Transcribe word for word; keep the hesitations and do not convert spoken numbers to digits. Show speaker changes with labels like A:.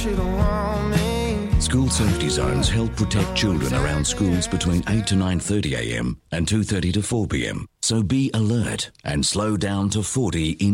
A: You don't want me.
B: School safety zones help protect children around schools between eight to nine thirty a m and two thirty to four p m. So be alert and slow down to forty in